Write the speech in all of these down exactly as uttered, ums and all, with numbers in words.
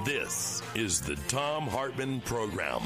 This is the Thom Hartmann Program.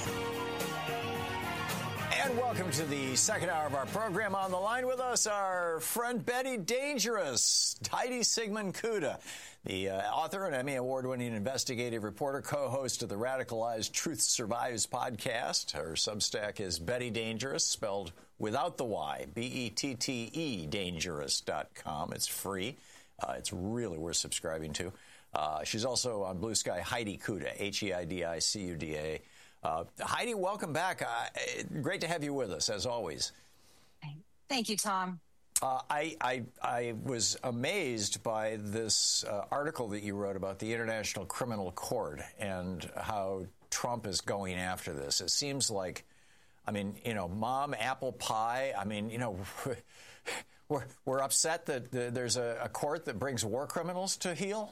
And welcome to the second hour of our program. On the line with us, our friend Betty Dangerous, Heidi Sigmund Kuda, the uh, author and Emmy Award-winning investigative reporter, co-host of the Radicalized Truth Survives podcast. Her Substack is Betty Dangerous, spelled without the Y, B E T T E, dangerous dot com. It's free. Uh, it's really worth subscribing to. Uh, she's also on Blue Sky, Heidi Kuda, H E I D I C U D A. Uh, Heidi, welcome back. Uh, great to have you with us, as always. Thank you, Tom. Uh, I, I, I was amazed by this uh, article that you wrote about the International Criminal Court and how Trump is going after this. It seems like, I mean, you know, mom, apple pie. I mean, you know, we're, we're upset that the, there's a, a court that brings war criminals to heel.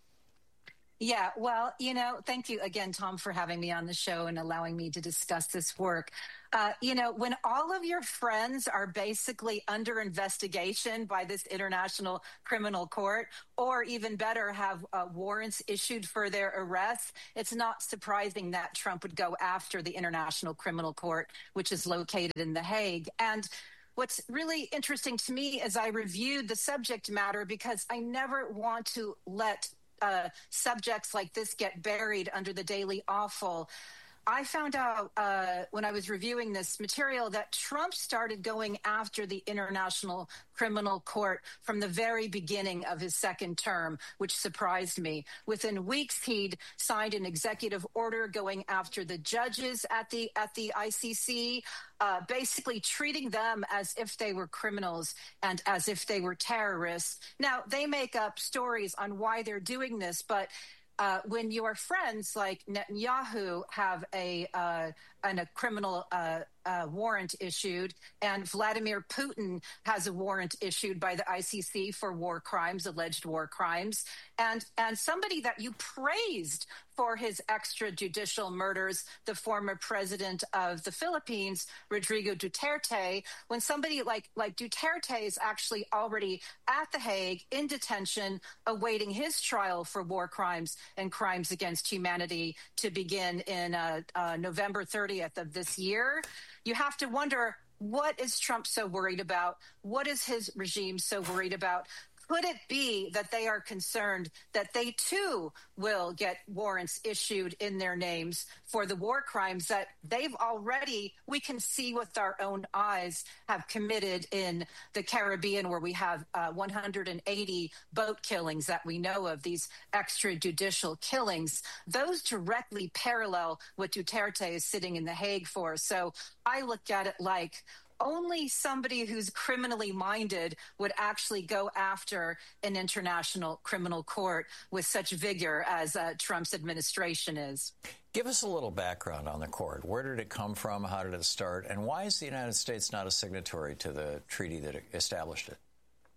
Yeah, well, you know, thank you again, Tom, for having me on the show and allowing me to discuss this work. Uh, you know, when all of your friends are basically under investigation by this International Criminal Court, or even better, have uh, warrants issued for their arrests, it's not surprising that Trump would go after the International Criminal Court, which is located in The Hague. And what's really interesting to me is I reviewed the subject matter because I never want to let Uh, subjects like this get buried under the daily awful. I found out uh, when I was reviewing this material that Trump started going after the International Criminal Court from the very beginning of his second term, which surprised me. Within weeks, he'd signed an executive order going after the judges at the at the I C C, uh, basically treating them as if they were criminals and as if they were terrorists. Now, they make up stories on why they're doing this, but Uh, when your friends like Netanyahu have a uh, an, a criminal uh, uh, warrant issued, and Vladimir Putin has a warrant issued by the I C C for war crimes, alleged war crimes, and and somebody that you praised for his extrajudicial murders, the former president of the Philippines, Rodrigo Duterte, when somebody like like Duterte is actually already at The Hague in detention, awaiting his trial for war crimes and crimes against humanity to begin in uh, uh, November thirtieth of this year, you have to wonder, what is Trump so worried about? What is his regime so worried about? Could it be that they are concerned that they, too, will get warrants issued in their names for the war crimes that they've already, we can see with our own eyes, have committed in the Caribbean, where we have uh, one hundred eighty boat killings that we know of, these extrajudicial killings. Those directly parallel what Duterte is sitting in The Hague for. So I look at it like, only somebody who's criminally minded would actually go after an international criminal court with such vigor as uh, Trump's administration is. Give us a little background on the court. Where did it come from? How did it start? And why is the United States not a signatory to the treaty that established it?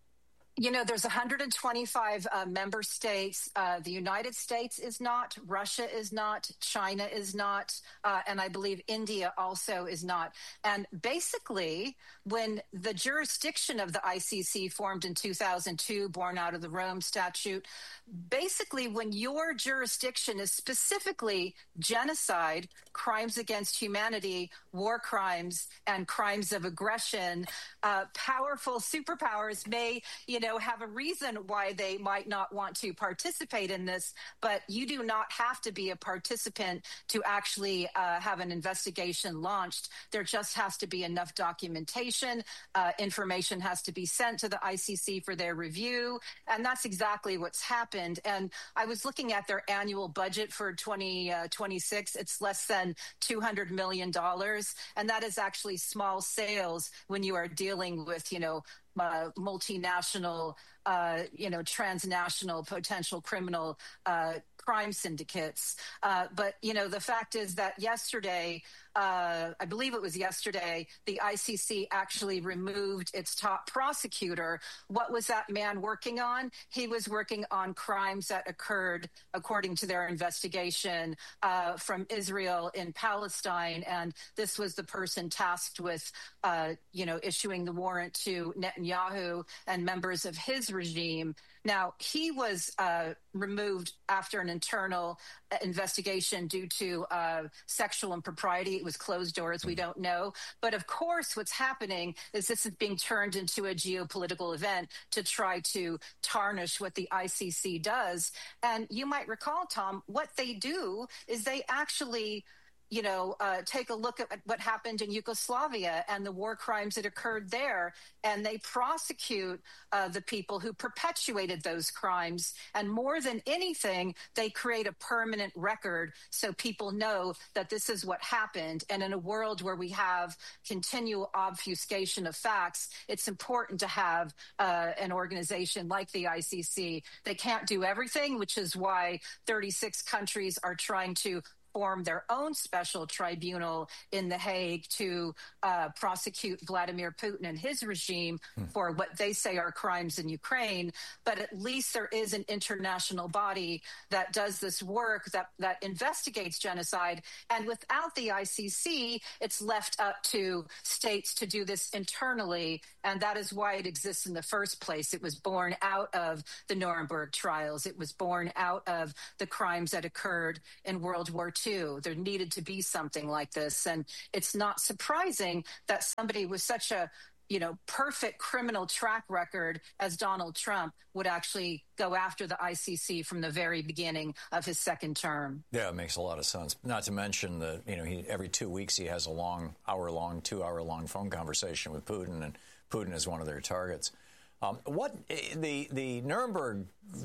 You know, there's one hundred twenty-five uh, member states. Uh, the United States is not. Russia is not. China is not. Uh, and I believe India also is not. And basically, when the jurisdiction of the I C C formed in two thousand two, born out of the Rome Statute, basically when your jurisdiction is specifically genocide, crimes against humanity, war crimes, and crimes of aggression, uh, powerful superpowers may, you know, have a reason why they might not want to participate in this, but you do not have to be a participant to actually uh, have an investigation launched. There just has to be enough documentation. Uh, information has to be sent to the I C C for their review, and that's exactly what's happened. And I was looking at their annual budget for twenty twenty-six. It's less than two hundred million dollars, and that is actually small sales when you are dealing with, you know, Uh, multinational, uh, you know, transnational potential criminal uh, crime syndicates. Uh, but, you know, the fact is that yesterday, uh, I believe it was yesterday, the I C C actually removed its top prosecutor. What was that man working on? He was working on crimes that occurred, according to their investigation, uh, from Israel in Palestine. And this was the person tasked with, uh, you know, issuing the warrant to Netanyahu and members of his regime. Now, he was uh, removed after an internal investigation due to uh, sexual impropriety. It was closed doors. We don't know. But of course, what's happening is this is being turned into a geopolitical event to try to tarnish what the I C C does. And you might recall, Tom, what they do is they actually you know, uh, take a look at what happened in Yugoslavia and the war crimes that occurred there. And they prosecute uh, the people who perpetuated those crimes. And more than anything, they create a permanent record so people know that this is what happened. And in a world where we have continual obfuscation of facts, it's important to have uh, an organization like the I C C. They can't do everything, which is why thirty-six countries are trying to form their own special tribunal in The Hague to uh, prosecute Vladimir Putin and his regime hmm. for what they say are crimes in Ukraine. But at least there is an international body that does this work, that, that investigates genocide. And without the I C C, it's left up to states to do this internally. And that is why it exists in the first place. It was born out of the Nuremberg trials. It was born out of the crimes that occurred in World War Two. There needed to be something like this. And it's not surprising that somebody with such a, you know, perfect criminal track record as Donald Trump would actually go after the I C C from the very beginning of his second term. Yeah, it makes a lot of sense. Not to mention that, you know, he every two weeks he has a long, hour-long, two-hour-long phone conversation with Putin, and Putin is one of their targets. Um, what the the Nuremberg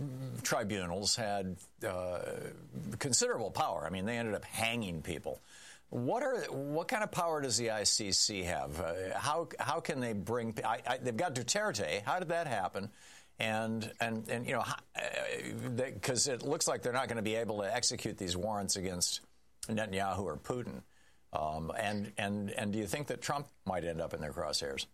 tribunals had uh, considerable power. I mean, they ended up hanging people. What are what kind of power does the I C C have? Uh, how how can they bring? I, I, they've got Duterte. How did that happen? And and and you know, because uh, it looks like they're not going to be able to execute these warrants against Netanyahu or Putin. Um, and and and do you think that Trump might end up in their crosshairs?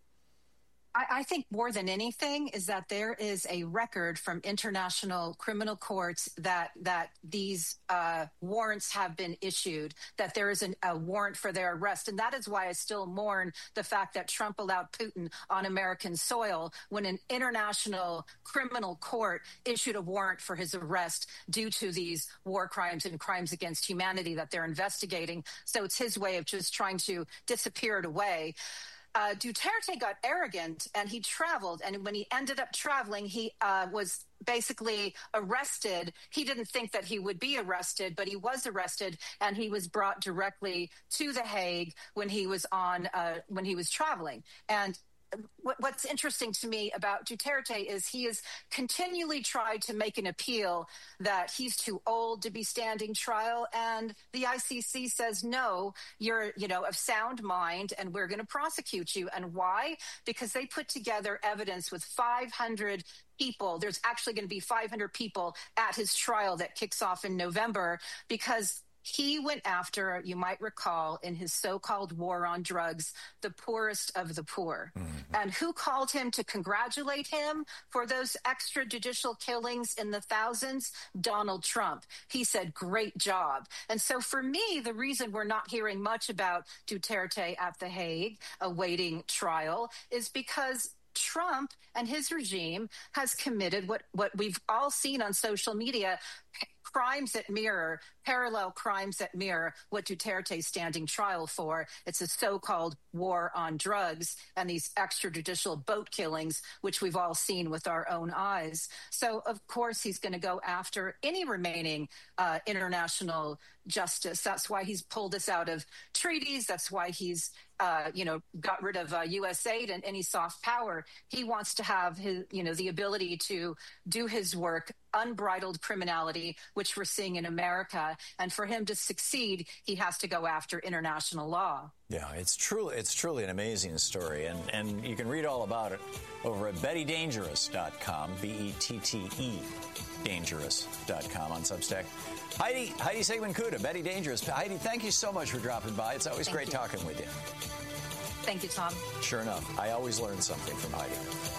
I think more than anything is that there is a record from international criminal courts that that these uh, warrants have been issued, that there is an, a warrant for their arrest. And that is why I still mourn the fact that Trump allowed Putin on American soil when an international criminal court issued a warrant for his arrest due to these war crimes and crimes against humanity that they're investigating. So it's his way of just trying to disappear it away. Uh, Duterte got arrogant and he traveled. And when he ended up traveling, he uh, was basically arrested. He didn't think that he would be arrested, but he was arrested and he was brought directly to The Hague when he was on uh, when he was traveling. And what's interesting to me about Duterte is he has continually tried to make an appeal that he's too old to be standing trial. And the I C C says, no, you're, you know, of sound mind and we're going to prosecute you. And why? Because they put together evidence with five hundred people. There's actually going to be five hundred people at his trial that kicks off in November because he went after, you might recall, in his so-called war on drugs, the poorest of the poor. Mm-hmm. And who called him to congratulate him for those extrajudicial killings in the thousands? Donald Trump. He said, great job. And so for me, the reason we're not hearing much about Duterte at The Hague awaiting trial is because Trump and his regime has committed what, what we've all seen on social media, crimes that mirror, parallel crimes that mirror what Duterte's standing trial for. It's a so-called war on drugs and these extrajudicial boat killings, which we've all seen with our own eyes. So, of course, he's going to go after any remaining uh, international justice. That's why he's pulled us out of treaties. That's why he's Uh, you know, got rid of uh, U S aid and any soft power. He wants to have his, you know, the ability to do his work, unbridled criminality, which we're seeing in America. And for him to succeed, he has to go after international law. Yeah, it's truly it's truly an amazing story, and and you can read all about it over at Betty Dangerous dot com, B E T T E, dangerous dot com on Substack. Heidi, Heidi Sigmund-Kuta, Betty Dangerous. Heidi, thank you so much for dropping by. It's always thank great you. talking with you. Thank you, Tom. Sure enough, I always learn something from Heidi.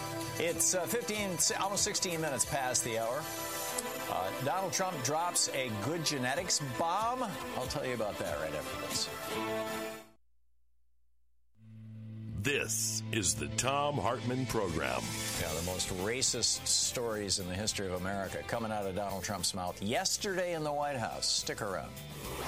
It's uh, fifteen, almost sixteen minutes past the hour. Uh, Donald Trump drops a good genetics bomb. I'll tell you about that right after this. This is the Thom Hartmann Program. Yeah, the most racist stories in the history of America coming out of Donald Trump's mouth yesterday in the White House. Stick around.